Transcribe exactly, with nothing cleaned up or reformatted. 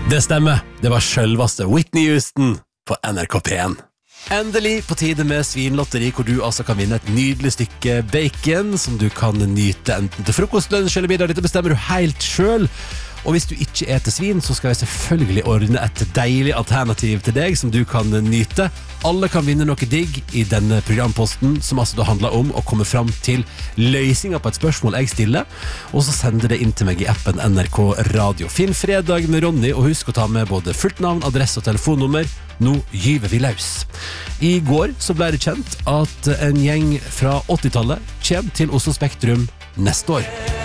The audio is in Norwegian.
Det stemmer, det var selveste Whitney Houston på N R K P en. Endelig på tide med svinlotteri, hvor du altså kan vinne et nydelig stykke bacon som du kan nyte enten til frokost, lunsj eller middag. Dette bestemmer du helt selv. Og hvis du ikke eter svin, så skal jeg selvfølgelig ordne et deilig alternativ til deg som du kan nyte. Alle kan vinne noe digg i denne programposten, som altså da handler om å komme fram til løsninger på et spørsmål jeg stiller, og så sender det inn til meg i appen N R K Radio. Finn fredag med Ronny, og husk å ta med både fullt navn, adresse og telefonnummer. Nå gyver vi løs. I går så ble det kjent at en gjeng fra åttitallet kommer til Oslo Spektrum neste år.